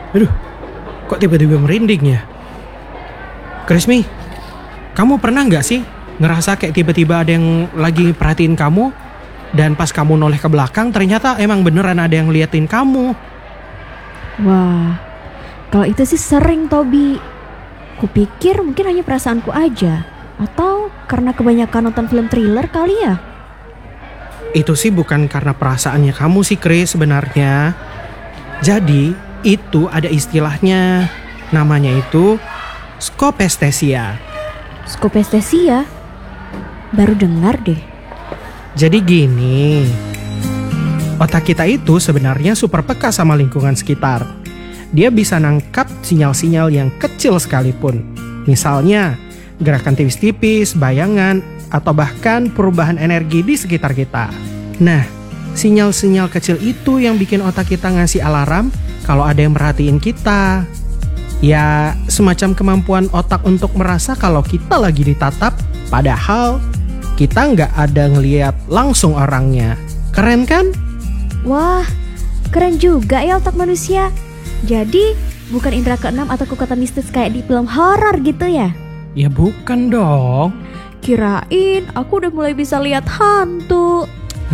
Aduh, kok tiba-tiba merinding ya? Krismi, kamu pernah nggak sih ngerasa kayak tiba-tiba ada yang lagi perhatiin kamu, dan pas kamu noleh ke belakang ternyata emang beneran ada yang liatin kamu? Wah, kalau itu sih sering, Tobi. Kupikir mungkin hanya perasaanku aja, atau karena kebanyakan nonton film thriller kali ya. Itu sih bukan karena perasaannya kamu sih, Kris, sebenarnya. Jadi, itu ada istilahnya. Namanya itu skopestesia. Skopestesia? Baru dengar deh. Jadi gini, otak kita itu sebenarnya super peka sama lingkungan sekitar. Dia bisa nangkap sinyal-sinyal yang kecil sekalipun. Misalnya, gerakan tipis-tipis, bayangan, atau bahkan perubahan energi di sekitar kita. Nah, sinyal-sinyal kecil itu yang bikin otak kita ngasih alarm kalau ada yang merhatiin kita. Ya, semacam kemampuan otak untuk merasa kalau kita lagi ditatap, padahal kita nggak ada ngeliat langsung orangnya. Keren kan? Wah, keren juga ya otak manusia. Jadi, bukan indera keenam atau kekuatan mistis kayak di film horor gitu ya? Ya bukan dong. Kirain aku udah mulai bisa lihat hantu.